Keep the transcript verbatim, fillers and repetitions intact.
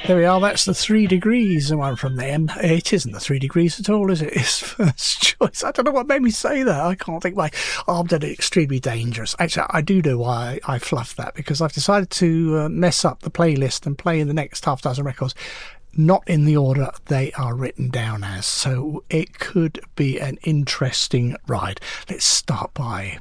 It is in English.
There we are, that's the Three Degrees, the one from them. It isn't the Three Degrees at all, is it? It's first choice. I don't know what made me say that. I can't think why. I've done it extremely dangerous. Actually, I do know why I fluffed that, because I've decided to uh, mess up the playlist and play the next half dozen records not in the order they are written down as. So it could be an interesting ride. Let's start by